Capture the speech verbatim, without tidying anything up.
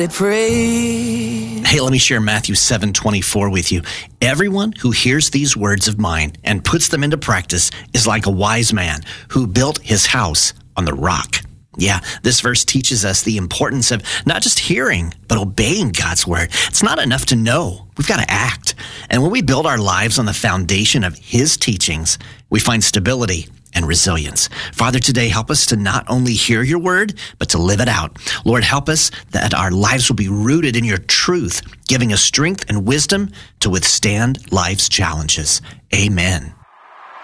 Pray. Hey, let me share Matthew seven twenty-four with you. Everyone who hears these words of mine and puts them into practice is like a wise man who built his house on the rock. Yeah, this verse teaches us the importance of not just hearing, but obeying God's word. It's not enough to know. We've got to act. And when we build our lives on the foundation of his teachings, we find stability and resilience. Father, today, help us to not only hear your word, but to live it out. Lord, help us that our lives will be rooted in your truth, giving us strength and wisdom to withstand life's challenges. Amen.